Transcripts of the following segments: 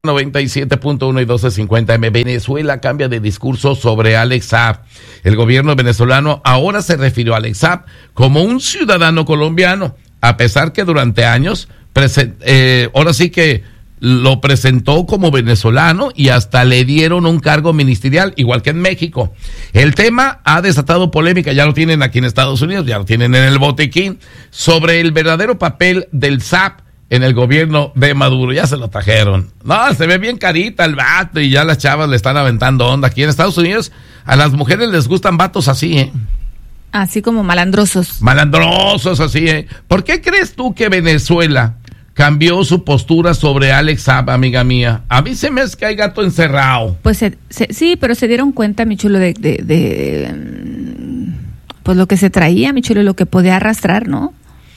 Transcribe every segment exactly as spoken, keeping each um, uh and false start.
noventa y siete punto uno y doce cincuenta eme. Venezuela cambia de discurso sobre Alex Saab. El gobierno venezolano ahora se refirió a Alex Saab como un ciudadano colombiano, a pesar que durante años, presen- eh, ahora sí que lo presentó como venezolano y hasta le dieron un cargo ministerial, igual que en México. El tema ha desatado polémica, ya lo tienen aquí en Estados Unidos, ya lo tienen en el botiquín, sobre el verdadero papel del Saab en el gobierno de Maduro. Ya se lo trajeron. No, se ve bien carita el vato y ya las chavas le están aventando onda. Aquí en Estados Unidos a las mujeres les gustan vatos así, ¿eh? Así como malandrosos. Malandrosos así, ¿eh? ¿Por qué crees tú que Venezuela cambió su postura sobre Alex Saab, amiga mía? A mí se me es que hay gato encerrado. Pues se, se, sí, pero se dieron cuenta, mi chulo, de, de, de pues lo que se traía, mi chulo, lo que podía arrastrar, ¿no?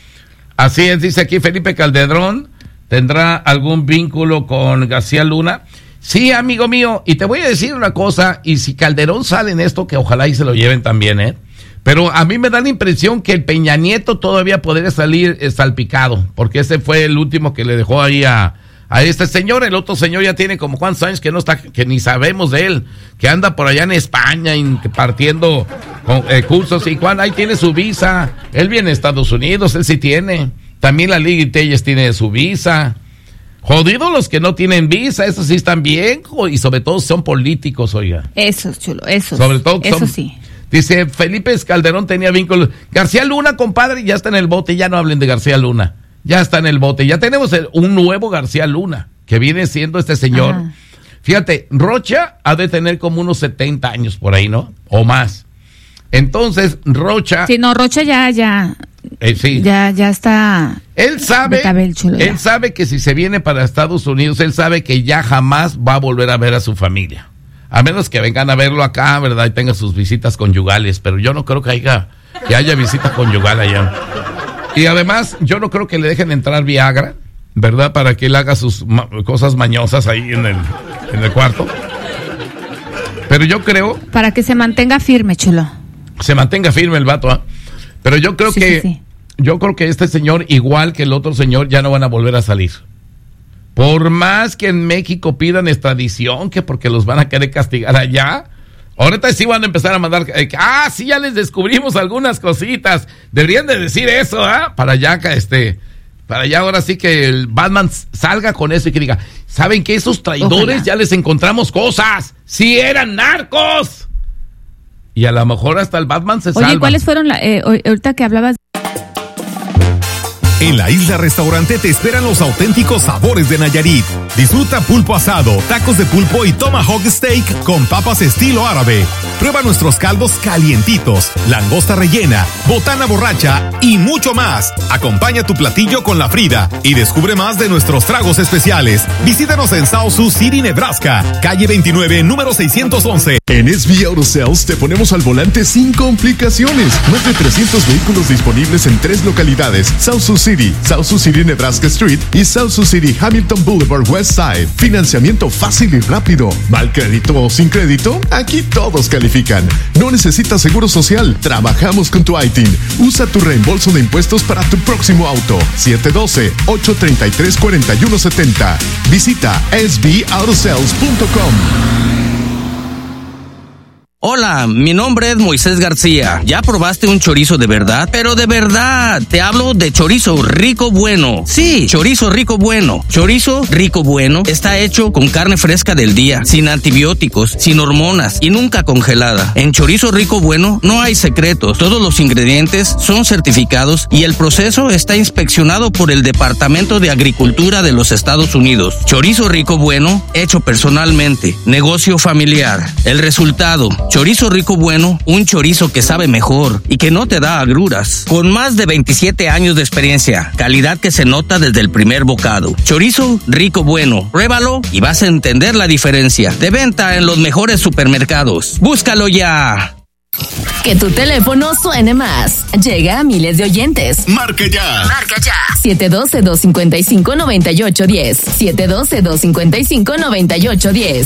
Así es, dice aquí Felipe Calderón, ¿tendrá algún vínculo con García Luna? Sí, amigo mío, y te voy a decir una cosa, y si Calderón sale en esto, que ojalá y se lo lleven también, ¿eh? Pero a mí me da la impresión que el Peña Nieto todavía podría salir eh, salpicado, porque ese fue el último que le dejó ahí a, a este señor. El otro señor ya tiene como cuántos años que no está, que ni sabemos de él, que anda por allá en España impartiendo con, eh, cursos, y Juan ahí tiene su visa. Él viene a Estados Unidos, él sí tiene. También la Liga Telles tiene su visa. Jodidos los que no tienen visa, esos sí están bien, y sobre todo son políticos, oiga. Esos, chulo, esos. Sobre todo eso son, sí. Dice Felipe Calderón tenía vínculos. García Luna, compadre, ya está en el bote, ya no hablen de García Luna. Ya está en el bote, ya tenemos el, un nuevo García Luna, que viene siendo este señor. Ah. Fíjate, Rocha ha de tener como unos setenta años por ahí, ¿no? O más. Entonces, Rocha... Sí, no, Rocha ya, ya... Eh, sí. Ya, ya está... Él sabe, cabello, chulo, él sabe que si se viene para Estados Unidos, él sabe que ya jamás va a volver a ver a su familia. A menos que vengan a verlo acá, ¿verdad? Y tenga sus visitas conyugales, pero yo no creo que haya, que haya visita conyugal allá. Y además, yo no creo que le dejen entrar Viagra, ¿verdad? Para que él haga sus ma- cosas mañosas ahí en el, en el cuarto. Pero yo creo... Para que se mantenga firme, chulo. Se mantenga firme el vato, ¿eh? Pero yo creo sí, que... Sí, sí. Yo creo que este señor, igual que el otro señor, ya no van a volver a salir. Por más que en México pidan extradición, que porque los van a querer castigar allá, ahorita sí van a empezar a mandar, eh, ah, sí, ya les descubrimos algunas cositas. Deberían de decir eso, ¿ah? ¿eh? Para allá, este, para allá ahora sí que el Batman salga con eso y que diga, ¿saben qué? Esos traidores, ojalá, ya les encontramos cosas. Sí eran narcos. Y a lo mejor hasta el Batman se salva. Oye, ¿cuáles fueron, la, eh, ahorita que hablabas? En la Isla Restaurante te esperan los auténticos sabores de Nayarit. Disfruta pulpo asado, tacos de pulpo y tomahawk steak con papas estilo árabe. Prueba nuestros caldos calientitos, langosta rellena, botana borracha y mucho más. Acompaña tu platillo con la Frida y descubre más de nuestros tragos especiales. Visítanos en South Sioux City, Nebraska, calle veintinueve, número seiscientos once. En S B Auto Sales te ponemos al volante sin complicaciones. Más de trescientos vehículos disponibles en tres localidades: South Sioux City, South Sioux City Nebraska Street y South Sioux City Hamilton Boulevard West Side. Financiamiento fácil y rápido. ¿Mal crédito o sin crédito? Aquí todos califican. No necesitas seguro social. Trabajamos con tu I T I N. Usa tu reembolso de impuestos para tu próximo auto. siete uno dos, ocho tres tres, cuatro uno siete cero. Visita s b auto sales punto com. Hola, mi nombre es Moisés García. ¿Ya probaste un chorizo de verdad? Pero de verdad, te hablo de chorizo rico bueno. Sí, chorizo rico bueno. Chorizo rico bueno está hecho con carne fresca del día, sin antibióticos, sin hormonas y nunca congelada. En chorizo rico bueno no hay secretos. Todos los ingredientes son certificados y el proceso está inspeccionado por el Departamento de Agricultura de los Estados Unidos. Chorizo rico bueno, hecho personalmente. Negocio familiar. El resultado: chorizo rico bueno, un chorizo que sabe mejor y que no te da agruras. Con más de veintisiete años de experiencia, calidad que se nota desde el primer bocado. Chorizo rico bueno, pruébalo y vas a entender la diferencia. De venta en los mejores supermercados. ¡Búscalo ya! Que tu teléfono suene más. Llega a miles de oyentes. Marca ya. Marca ya. siete uno dos, dos cinco cinco, nueve ocho uno cero. siete uno dos, dos cinco cinco, nueve ocho uno cero.